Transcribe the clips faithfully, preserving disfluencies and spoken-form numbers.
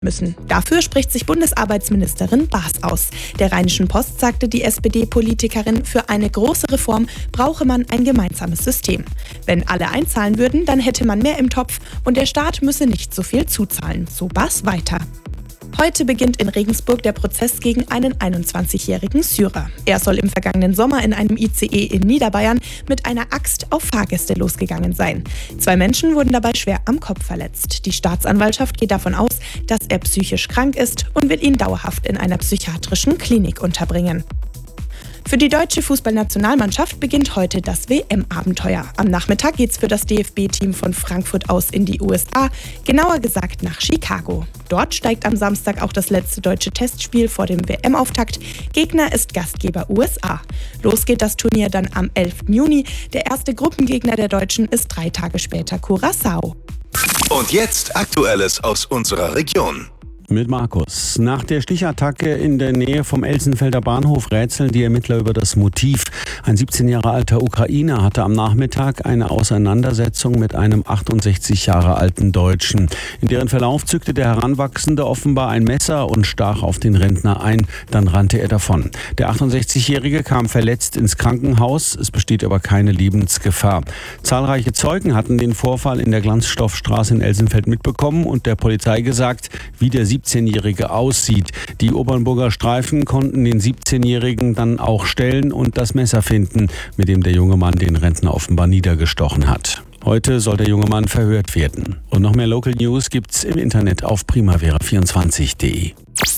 müssen. Dafür spricht sich Bundesarbeitsministerin Baas aus. Der Rheinischen Post sagte die S P D-Politikerin, für eine große Reform brauche man ein gemeinsames System. Wenn alle einzahlen würden, dann hätte man mehr im Topf und der Staat müsse nicht so viel zuzahlen. So Baas weiter. Heute beginnt in Regensburg der Prozess gegen einen einundzwanzigjährigen Syrer. Er soll im vergangenen Sommer in einem I C E in Niederbayern mit einer Axt auf Fahrgäste losgegangen sein. Zwei Menschen wurden dabei schwer am Kopf verletzt. Die Staatsanwaltschaft geht davon aus, dass er psychisch krank ist und will ihn dauerhaft in einer psychiatrischen Klinik unterbringen. Für die deutsche Fußballnationalmannschaft beginnt heute das W M-Abenteuer. Am Nachmittag geht's für das D F B-Team von Frankfurt aus in die U S A, genauer gesagt nach Chicago. Dort steigt am Samstag auch das letzte deutsche Testspiel vor dem W M-Auftakt. Gegner ist Gastgeber U S A. Los geht das Turnier dann am elften Juni. Der erste Gruppengegner der Deutschen ist drei Tage später Curaçao. Und jetzt Aktuelles aus unserer Region. Mit Markus. Nach der Stichattacke in der Nähe vom Elsenfelder Bahnhof rätseln die Ermittler über das Motiv. Ein siebzehn Jahre alter Ukrainer hatte am Nachmittag eine Auseinandersetzung mit einem achtundsechzig Jahre alten Deutschen. In deren Verlauf zückte der Heranwachsende offenbar ein Messer und stach auf den Rentner ein. Dann rannte er davon. Der achtundsechzigjährige kam verletzt ins Krankenhaus. Es besteht aber keine Lebensgefahr. Zahlreiche Zeugen hatten den Vorfall in der Glanzstoffstraße in Elsenfeld mitbekommen und der Polizei gesagt, wie der siebzehnjährige aussieht. Die Obernburger Streifen konnten den siebzehnjährigen dann auch stellen und das Messer finden, mit dem der junge Mann den Rentner offenbar niedergestochen hat. Heute soll der junge Mann verhört werden. Und noch mehr Local News gibt's im Internet auf primavera vierundzwanzig punkt de.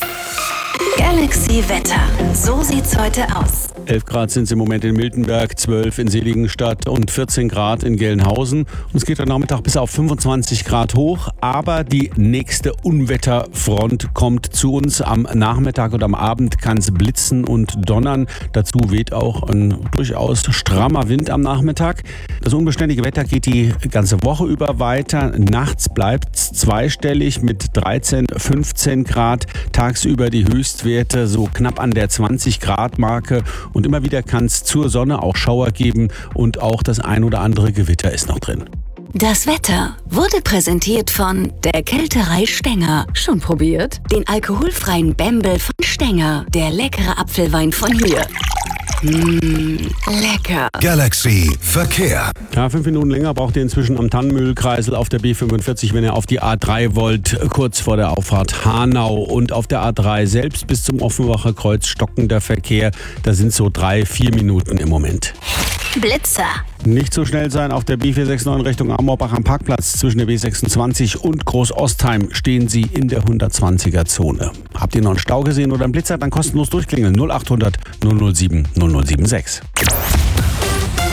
Galaxy Wetter. So sieht's heute aus. elf Grad sind es im Moment in Miltenberg, zwölf in Seligenstadt und vierzehn Grad in Gelnhausen. Und es geht am Nachmittag bis auf fünfundzwanzig Grad hoch. Aber die nächste Unwetterfront kommt zu uns. Am Nachmittag und am Abend kann es blitzen und donnern. Dazu weht auch ein durchaus strammer Wind am Nachmittag. Das unbeständige Wetter geht die ganze Woche über weiter. Nachts bleibt es zweistellig mit dreizehn, fünfzehn Grad. Tagsüber die Höchstwerte so knapp an der zwanzig Grad Marke. Und immer wieder kann es zur Sonne auch Schauer geben und auch das ein oder andere Gewitter ist noch drin. Das Wetter wurde präsentiert von der Kälterei Stenger. Schon probiert? Den alkoholfreien Bembel von Stenger. Der leckere Apfelwein von hier. Mmh, lecker. Galaxy Verkehr. Ja, fünf Minuten länger braucht ihr inzwischen am Tannenmühlkreisel auf der B fünfundvierzig, wenn ihr auf die A drei wollt, kurz vor der Auffahrt Hanau. Und auf der A drei selbst bis zum Offenbacher Kreuz stockender Verkehr. Da sind so drei, vier Minuten im Moment. Blitzer. Nicht so schnell sein auf der B vierhundertneunundsiebzig Richtung Amorbach am Parkplatz. Zwischen der B sechsundzwanzig und Groß-Ostheim stehen Sie in der hundertzwanziger Zone. Habt ihr noch einen Stau gesehen oder einen Blitzer? Dann kostenlos durchklingeln. null achthundert null null sieben null null sieben sechs.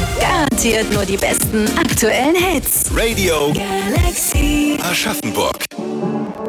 Garantiert nur die besten aktuellen Hits. Radio Galaxy Aschaffenburg.